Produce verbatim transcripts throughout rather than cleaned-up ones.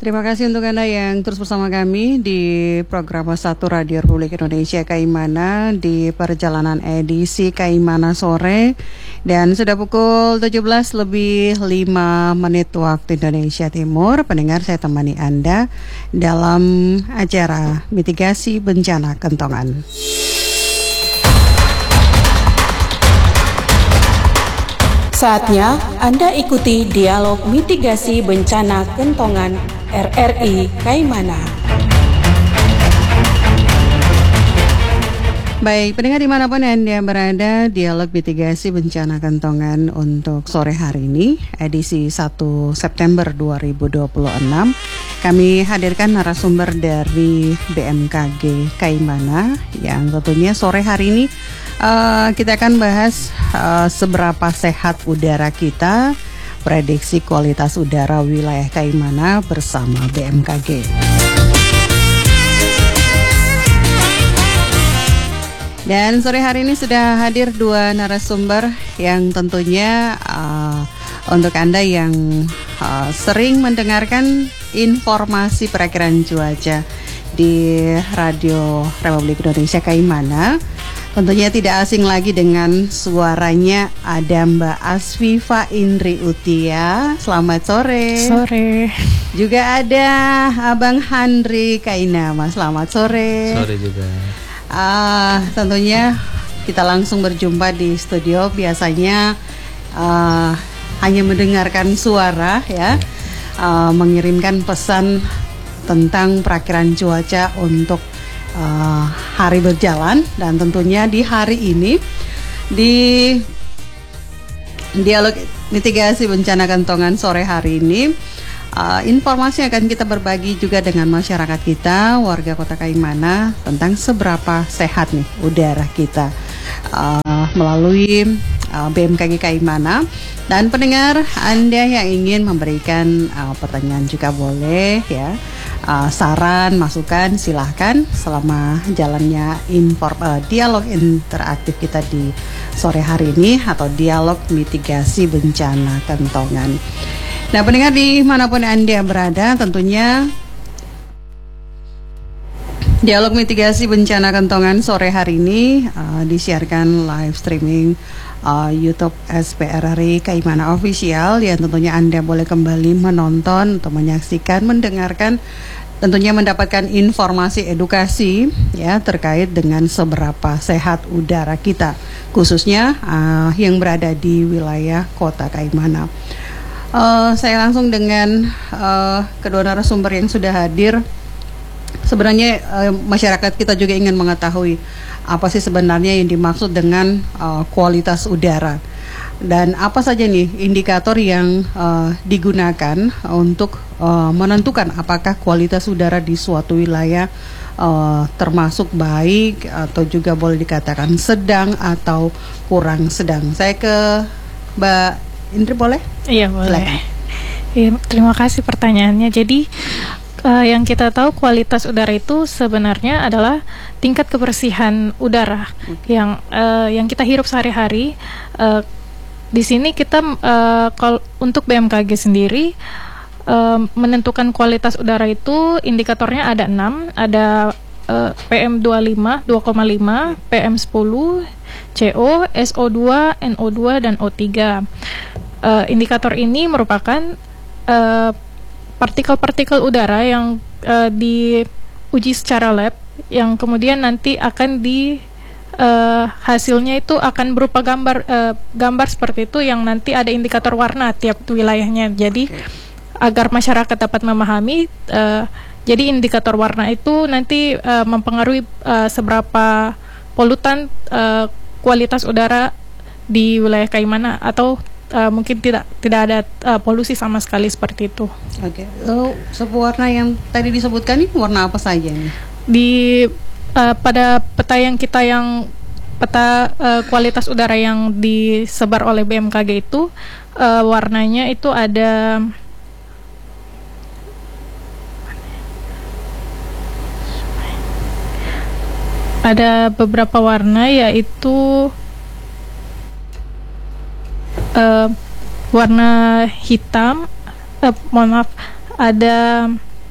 Terima kasih untuk Anda yang terus bersama kami di program satu Radio Republik Indonesia Kaimana di perjalanan edisi Kaimana sore. Dan sudah pukul tujuh belas lebih lima menit waktu Indonesia Timur. Pendengar, saya temani Anda dalam acara mitigasi bencana kentongan. Saatnya Anda ikuti dialog mitigasi bencana kentongan R R I Kaimana. Baik, pendengar dimanapun Anda berada, dialog mitigasi bencana kentongan untuk sore hari ini, edisi satu September dua ribu dua puluh enam. Kami hadirkan narasumber dari B M K G Kaimana yang tentunya sore hari ini uh, kita akan bahas uh, seberapa sehat udara kita, prediksi kualitas udara wilayah Kaimana bersama B M K G. Dan sore hari ini sudah hadir dua narasumber yang tentunya uh, untuk Anda yang uh, sering mendengarkan informasi perakiran cuaca di Radio Republik Indonesia Kaimana, tentunya tidak asing lagi dengan suaranya ada Mbak Asfifa Indri Utia. Selamat sore. Sore. Juga ada Abang Handri Kainama. Selamat sore. Sore juga. Uh, tentunya kita langsung berjumpa di studio. Biasanya uh, hanya mendengarkan suara ya, uh, mengirimkan pesan tentang perakiran cuaca untuk uh, hari berjalan. Dan tentunya di hari ini di dialog mitigasi bencana kentongan sore hari ini, Uh, informasi akan kita berbagi juga dengan masyarakat kita, warga Kota Kaimana, tentang seberapa sehat nih udara kita uh, melalui uh, B M K G Kaimana. Dan pendengar, Anda yang ingin memberikan uh, pertanyaan juga boleh ya, uh, saran, masukan silahkan selama jalannya inform, uh, dialog interaktif kita di sore hari ini atau dialog mitigasi bencana kentongan. Nah, pendengar dimanapun Anda berada, tentunya dialog mitigasi bencana kentongan sore hari ini uh, disiarkan live streaming uh, YouTube S P R R I Kaimana Official, yang tentunya Anda boleh kembali menonton atau menyaksikan, mendengarkan, tentunya mendapatkan informasi edukasi ya terkait dengan seberapa sehat udara kita, khususnya uh, yang berada di wilayah Kota Kaimana. Uh, saya langsung dengan uh, kedua narasumber yang sudah hadir. Sebenarnya uh, masyarakat kita juga ingin mengetahui apa sih sebenarnya yang dimaksud dengan uh, kualitas udara, dan apa saja nih indikator yang uh, digunakan untuk uh, menentukan apakah kualitas udara di suatu wilayah uh, termasuk baik atau juga boleh dikatakan sedang atau kurang sedang. Saya ke Mbak Indri, boleh? Iya, boleh. Ya, terima kasih pertanyaannya. Jadi uh, yang kita tahu kualitas udara itu sebenarnya adalah tingkat kebersihan udara okay. yang uh, yang kita hirup sehari-hari. Uh, di sini kita uh, kal- untuk B M K G sendiri uh, menentukan kualitas udara itu indikatornya ada enam, ada uh, P M dua puluh lima, dua koma lima, P M sepuluh, C O, S O dua, N O dua, dan O tiga. Uh, indikator ini merupakan uh, partikel-partikel udara yang uh, diuji secara lab, yang kemudian nanti akan di uh, hasilnya itu akan berupa gambar uh, gambar seperti itu, yang nanti ada indikator warna tiap wilayahnya. Jadi agar masyarakat dapat memahami, uh, jadi indikator warna itu nanti uh, mempengaruhi uh, seberapa polutan uh, kualitas udara di wilayah Kaimana, atau Uh, mungkin tidak tidak ada uh, polusi sama sekali seperti itu. Oke. Okay. So, sebuah warna yang tadi disebutkan ini warna apa saja nih? Di uh, pada peta yang kita yang peta uh, kualitas udara yang disebar oleh B M K G itu uh, warnanya itu ada ada beberapa warna, yaitu Uh, warna hitam, uh, mohon maaf, ada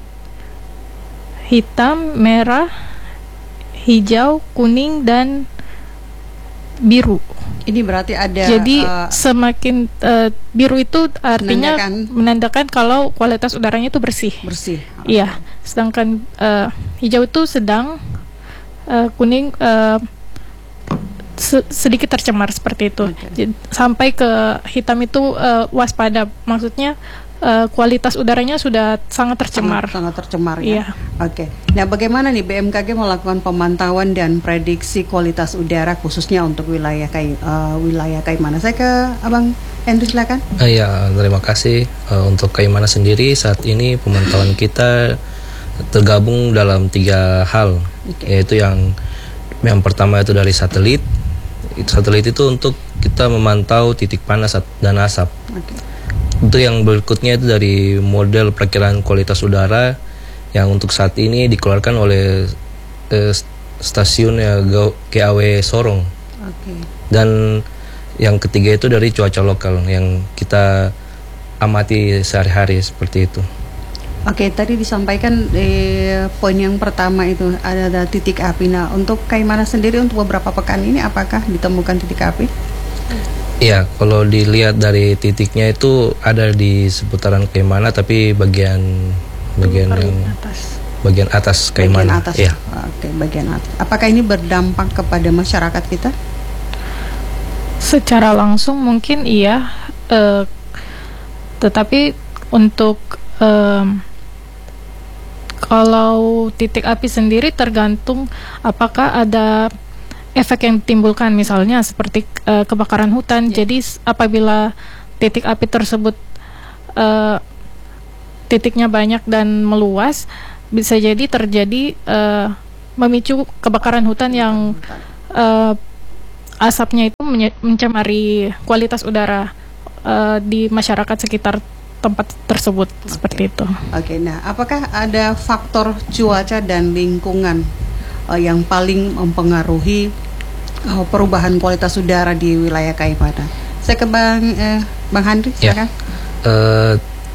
hitam, merah, hijau, kuning, dan biru. Ini berarti ada. Jadi uh, semakin uh, biru itu artinya menandakan, menandakan kalau kualitas udaranya itu bersih. Bersih. Iya. Okay. Sedangkan uh, hijau itu sedang, uh, kuning uh, se- sedikit tercemar seperti itu. Okay. Jadi, sampai ke hitam itu uh, waspada. Maksudnya uh, kualitas udaranya sudah sangat tercemar. Sangat, sangat tercemar ya. Iya. Oke. Nah, bagaimana nih B M K G melakukan pemantauan dan prediksi kualitas udara khususnya untuk wilayah Kai, uh, wilayah Kaimana? Saya ke Abang Henry, silakan. Uh, ya, terima kasih. Uh, untuk Kaimana sendiri saat ini pemantauan kita tergabung dalam tiga hal, okay. Yaitu yang yang pertama itu dari satelit. Satelit itu untuk kita memantau titik panas dan asap. Okay. Itu yang berikutnya itu dari model perakiraan kualitas udara yang untuk saat ini dikeluarkan oleh eh, stasiun ya, K A W Sorong. Okay. Dan yang ketiga itu dari cuaca lokal yang kita amati sehari-hari seperti itu. Oke, tadi disampaikan eh, poin yang pertama itu ada, ada titik api. Nah, untuk Kaimana sendiri untuk beberapa pekan ini apakah ditemukan titik api? Iya, kalau dilihat dari titiknya itu ada di seputaran Kaimana, tapi bagian bagian yang atas. bagian atas Kaimana. Bagian atas. Ya. Oke, bagian atas. Apakah ini berdampak kepada masyarakat kita? Secara langsung mungkin iya, eh, tetapi untuk eh, kalau titik api sendiri tergantung apakah ada efek yang ditimbulkan, misalnya seperti uh, kebakaran hutan. Yeah. Jadi apabila titik api tersebut uh, titiknya banyak dan meluas, bisa jadi terjadi uh, memicu kebakaran hutan yang uh, asapnya itu menye- mencemari kualitas udara uh, di masyarakat sekitar tempat tersebut. Okay. Seperti itu. Oke, okay, nah apakah ada faktor cuaca dan lingkungan uh, yang paling mempengaruhi uh, perubahan kualitas udara di wilayah Kaimana? Saya ke Bang eh, Bang Handri, silakan. Ya. Uh,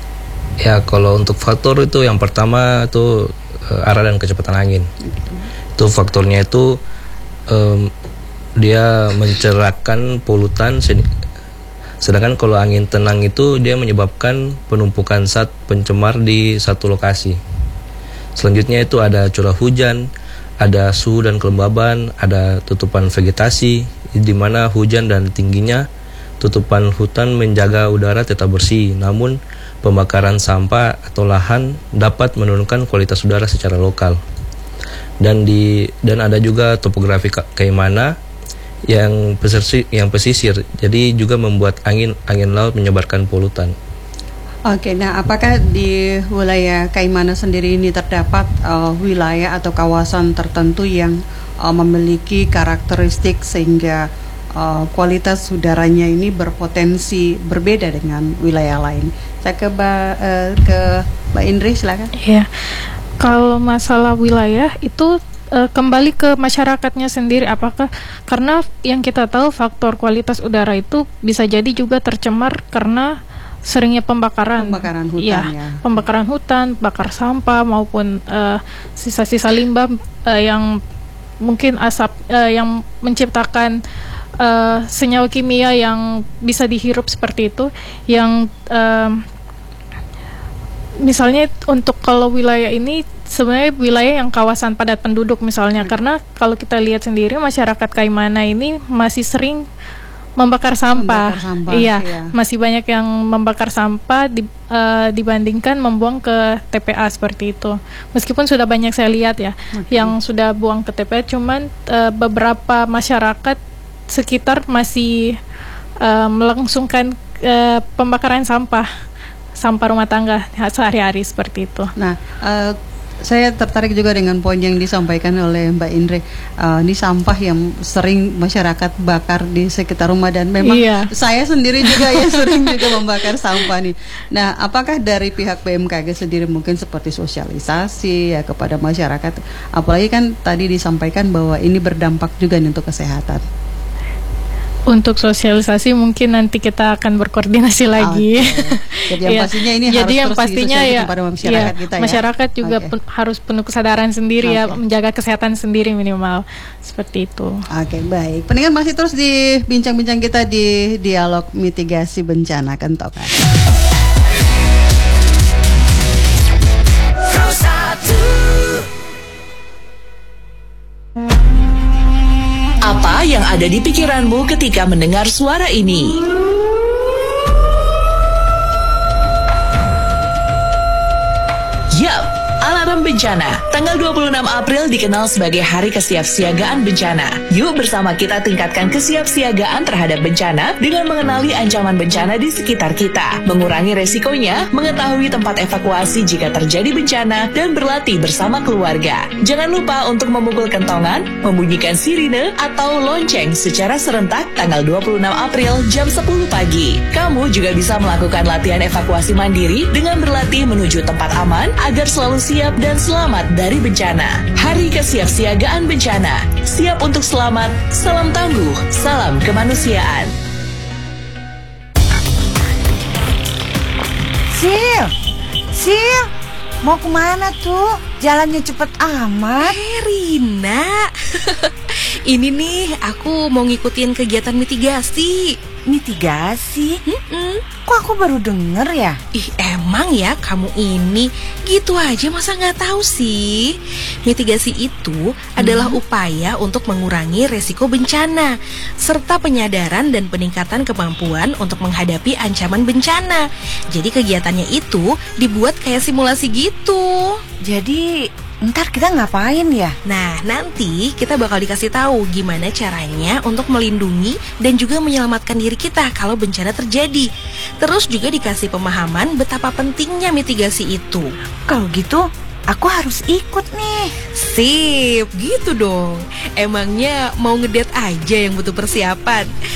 ya kalau untuk faktor itu yang pertama itu uh, arah dan kecepatan angin. Okay. Itu faktornya itu um, dia mencerahkan polutan. Sedangkan kalau angin tenang itu dia menyebabkan penumpukan zat pencemar di satu lokasi. Selanjutnya itu ada curah hujan, ada suhu dan kelembaban, ada tutupan vegetasi, di mana hujan dan tingginya tutupan hutan menjaga udara tetap bersih. Namun pembakaran sampah atau lahan dapat menurunkan kualitas udara secara lokal. Dan di dan ada juga topografi Kaimana yang pesisir, yang pesisir, jadi juga membuat angin angin laut menyebarkan polutan. Oke, nah apakah di wilayah Kaimana sendiri ini terdapat uh, wilayah atau kawasan tertentu yang uh, memiliki karakteristik sehingga uh, kualitas udaranya ini berpotensi berbeda dengan wilayah lain? Saya ke Mbak uh, ke Mbak Indri, silakan. Iya, kalau masalah wilayah itu Uh, kembali ke masyarakatnya sendiri, apakah karena yang kita tahu faktor kualitas udara itu bisa jadi juga tercemar karena seringnya pembakaran, pembakaran hutan, ya, ya. pembakaran hutan, bakar sampah maupun uh, sisa-sisa limbah uh, yang mungkin asap uh, yang menciptakan uh, senyawa kimia yang bisa dihirup seperti itu, yang uh, misalnya untuk kalau wilayah ini sebenarnya wilayah yang kawasan padat penduduk misalnya, hmm. karena kalau kita lihat sendiri masyarakat Kaimana ini masih sering membakar sampah, membakar sampah iya, iya, masih banyak yang membakar sampah di, uh, dibandingkan membuang ke T P A seperti itu. Meskipun sudah banyak saya lihat ya, okay. yang sudah buang ke T P A, cuman uh, beberapa masyarakat sekitar masih uh, melangsungkan uh, pembakaran sampah, sampah rumah tangga sehari-hari seperti itu. Nah. Uh, Saya tertarik juga dengan poin yang disampaikan oleh Mbak Indri. Uh, ini sampah yang sering masyarakat bakar di sekitar rumah, dan memang iya. saya sendiri juga ya sering juga membakar sampah nih. Nah, apakah dari pihak B M K G sendiri mungkin seperti sosialisasi ya kepada masyarakat? Apalagi kan tadi disampaikan bahwa ini berdampak juga nih untuk kesehatan. Untuk sosialisasi mungkin nanti kita akan berkoordinasi lagi. Okay. Jadi yang Ya, pastinya ini jadi harus yang terus pastinya ya, disosialisasikan pada masyarakat ya, kita ya. masyarakat juga Okay. pen- harus penuh kesadaran sendiri ya, Okay. menjaga kesehatan sendiri minimal seperti itu. Oke, baik. Pendengar masih terus di bincang-bincang kita di dialog mitigasi bencana kentongan. Apa yang ada di pikiranmu ketika mendengar suara ini? Yap, alarm bencana. Tanggal dua puluh enam April dikenal sebagai Hari Kesiapsiagaan Bencana. Yuk bersama kita tingkatkan kesiapsiagaan terhadap bencana dengan mengenali ancaman bencana di sekitar kita, mengurangi resikonya, mengetahui tempat evakuasi jika terjadi bencana, dan berlatih bersama keluarga. Jangan lupa untuk memukul kentongan, membunyikan sirine, atau lonceng secara serentak tanggal dua puluh enam April jam sepuluh pagi. Kamu juga bisa melakukan latihan evakuasi mandiri dengan berlatih menuju tempat aman agar selalu siap dan selamat dari bencana. Hari Kesiapsiagaan Bencana. Siap untuk selamat, salam tangguh, salam kemanusiaan. Sil, Sil, mau kemana tuh? Jalannya cepet amat. Eh, Rina, ini nih aku mau ngikutin kegiatan mitigasi. Mitigasi? Mm-mm. Kok aku baru denger ya? Ih, emang ya kamu ini gitu aja masa nggak tahu sih? Mitigasi itu adalah upaya untuk mengurangi resiko bencana serta penyadaran dan peningkatan kemampuan untuk menghadapi ancaman bencana. Jadi kegiatannya itu dibuat kayak simulasi gitu. Jadi ntar kita ngapain ya? Nah, nanti kita bakal dikasih tahu gimana caranya untuk melindungi dan juga menyelamatkan diri kita kalau bencana terjadi. Terus juga dikasih pemahaman betapa pentingnya mitigasi itu. Kalau gitu aku harus ikut nih. Sip, gitu dong. Emangnya mau ngedate aja yang butuh persiapan?